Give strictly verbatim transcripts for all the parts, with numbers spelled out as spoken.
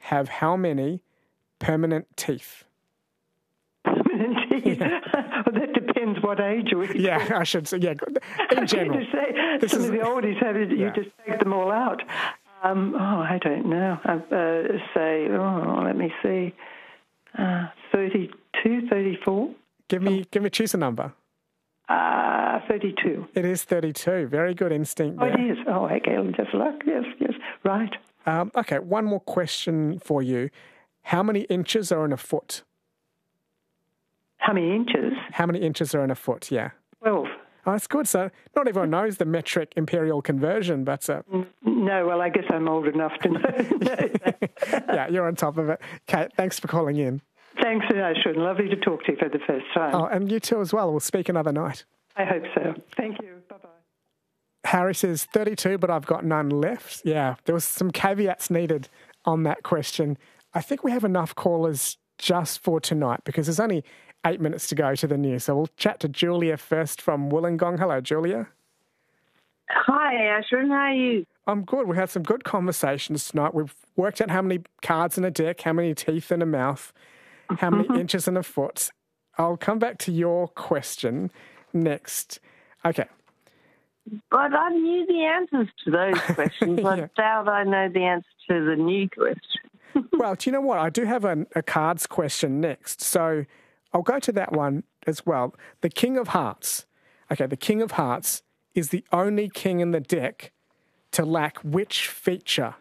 have how many permanent teeth? Permanent teeth? Yeah. Well, that depends what age you're in. Yeah, I should say, yeah, in general. I say, This some is, of the oldies have it, you yeah. just take them all out. Um, oh, I don't know. Uh, uh, say, oh, let me see, uh, thirty-two, thirty-four? Give me, give me, choose a number. Uh, thirty-two. It is thirty-two. Very good instinct Oh, there. it is. Oh, okay, just luck. Yes, yes, right. Um, okay, one more question for you. How many inches are in a foot? How many inches? How many inches are in a foot, yeah. Twelve. Oh, that's good. So not everyone knows the metric imperial conversion, but... Uh, no, well, I guess I'm old enough to know. Yeah, you're on top of it. Kate, thanks for calling in. Thanks, Ashwin. Lovely to talk to you for the first time. Oh, and you too as well. We'll speak another night. I hope so. Thank you. Bye-bye. Harry says thirty-two, but I've got none left. Yeah, there was some caveats needed on that question. I think we have enough callers just for tonight because there's only eight minutes to go to the news. So we'll chat to Julia first from Wollongong. Hello, Julia. Hi, Ashwin. How are you? I'm good. We had some good conversations tonight. We've worked out how many cards in a deck, how many teeth in a mouth, how many inches in a foot. I'll come back to your question next. Okay. But I knew the answers to those questions. Yeah. I doubt I know the answer to the new question. Well, do you know what? I do have a, a cards question next. So I'll go to that one as well. The King of Hearts. Okay, the King of Hearts is the only king in the deck to lack which feature?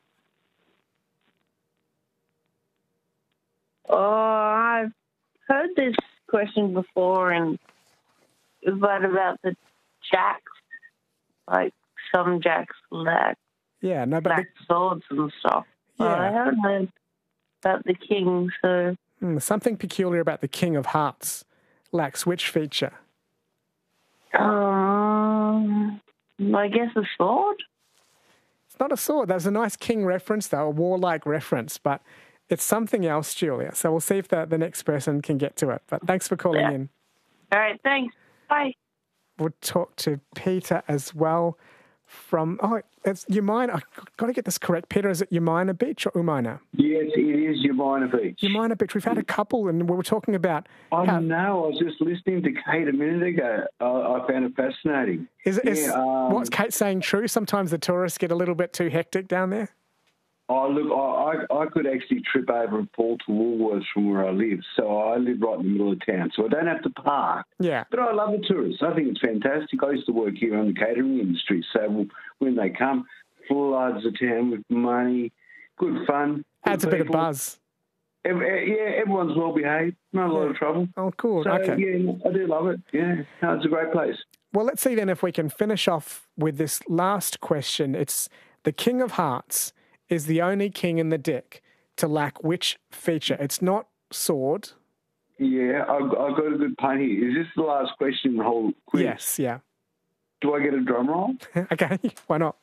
Oh, I've heard this question before, and but about the jacks, like some jacks lack Yeah, no, but lack swords and stuff. Yeah. Uh, I haven't heard about the king, so the, hmm, something peculiar about the King of Hearts lacks which feature? um, I guess a sword. It's not a sword. There's a nice king reference, though, a warlike reference, but it's something else, Julia. So we'll see if the, the next person can get to it. But thanks for calling Yeah. in. All right, thanks. Bye. We'll talk to Peter as well from... Oh, it's Umina. I've got to get this correct. Peter, is it Umina Beach or Umina? Yes, it is Umina Beach. Umina Beach. We've had a couple, and we were talking about... I how, know. I was just listening to Kate a minute ago. I, I found it fascinating. Is, is Yeah, um, what's Kate saying true? Sometimes the tourists get a little bit too hectic down there? Oh, look, I, I, I could actually trip over and fall to Woolworths from where I live. So I live right in the middle of town, so I don't have to park. Yeah. But I love the tourists. I think it's fantastic. I used to work here in the catering industry, so when they come, floods the town with money, good fun. Good Adds a bit of people. buzz. Every, yeah, everyone's well behaved, not a lot of trouble. Oh, cool. So, Okay. yeah, I do love it. Yeah, no, it's a great place. Well, let's see then if we can finish off with this last question. It's the King of Hearts is the only king in the deck to lack which feature? It's not sword. Yeah, I've, I've got a good pun here. Is this the last question in the whole quiz? Yes, yeah. Do I get a drum roll? Okay, why not?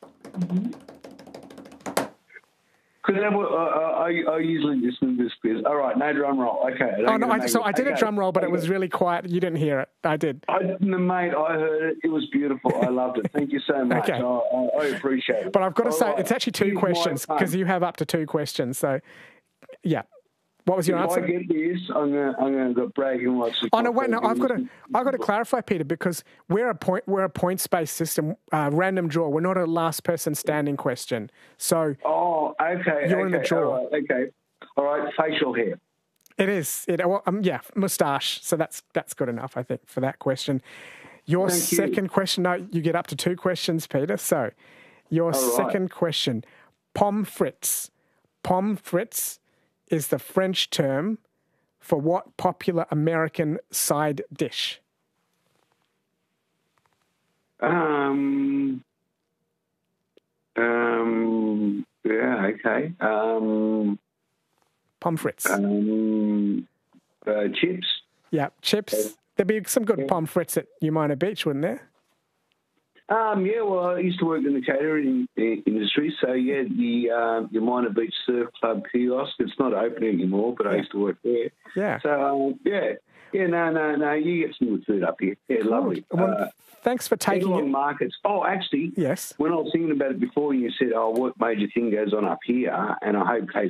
Because I, I, I, I usually listen to this quiz. All right, no drum roll. Okay. I don't Oh, no, get to I, make so it. I did okay. a drum roll, but okay. it was really quiet. You didn't hear it. I did. I, mate, I heard it. It was beautiful. I loved it. Thank you so much. Okay. I, I, I appreciate it. But I've got to All say, right, it's actually two here's my questions pun. because you have up to two questions. So, yeah. What was your If answer? I get this, I'm going I'm going to brag and watch. Oh no! Wait, no. I've got to. I've got to clarify, Peter, because we're a point. We're a points-based system, uh, random draw. We're not a last person standing question. So. Oh, okay. You're okay, in the draw. All right, okay. All right. Facial hair. It is. It. Well, um, yeah, moustache. So that's that's good enough, I think, for that question. Your Thank you. second question. No, you get up to two questions, Peter. So, your All right. second question: pommes frites. Pommes frites is the French term for what popular American side dish? Um. Um. Yeah. Okay. Um. Pommes frites. Um. Uh, chips. Yeah, chips. There'd be some good Yeah. pommes frites at Umina Beach, wouldn't there? Um, yeah, well, I used to work in the catering i- industry, so yeah, the um, the Umina Beach Surf Club kiosk. It's not open anymore, but I used to work there. Yeah. So um, yeah, yeah, no, no, no, you get some good food up here. Yeah, lovely. Well, Uh, thanks for taking Geelong it. markets. Oh, actually, Yes. when I was thinking about it before, you said, "Oh, what major thing goes on up here?" And I hope Kate